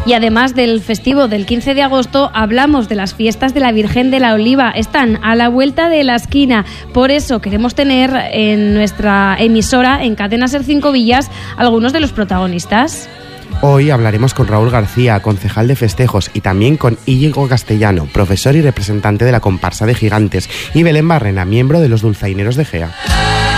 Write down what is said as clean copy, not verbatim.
Y además del festivo del 15 de agosto, hablamos de las fiestas de la Virgen de la Oliva. Están a la vuelta de la esquina. Por eso queremos tener en nuestra emisora, en Cadena Ser 5 Villas, algunos de los protagonistas. Hoy hablaremos con Raúl García, concejal de festejos, y también con Íñigo Castellano, profesor y representante de la comparsa de Gigantes, y Belén Barrena, miembro de los Dulzaineros de Gea.